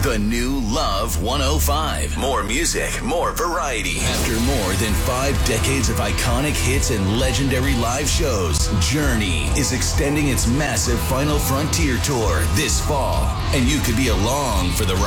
The new Love 105. More music, more variety. After more than 5 decades of iconic hits and legendary live shows, Journey is extending its massive Final Frontier tour this fall. And you could be along for the ride.